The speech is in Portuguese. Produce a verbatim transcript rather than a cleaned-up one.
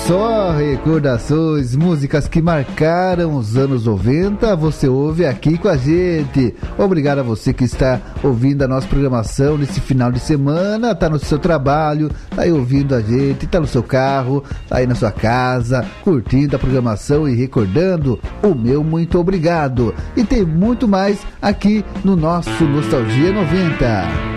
Só recordações, músicas que marcaram os anos noventa, você ouve aqui com a gente. Obrigado a você que está ouvindo a nossa programação nesse final de semana, tá no seu trabalho, tá aí ouvindo a gente, tá no seu carro, tá aí na sua casa, curtindo a programação e recordando. O meu muito obrigado. E tem muito mais aqui no nosso Nostalgia noventa.